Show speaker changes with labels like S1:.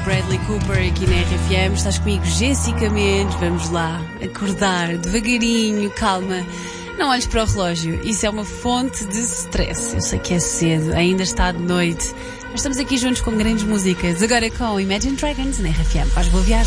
S1: Bradley Cooper aqui na RFM. Estás comigo, Jéssica Mendes. Vamos lá, acordar devagarinho, calma. Não olhes para o relógio, isso é uma fonte de stress. Eu sei que é cedo, ainda está de noite, mas estamos aqui juntos com grandes músicas. Agora com Imagine Dragons na RFM. Faz boa viagem.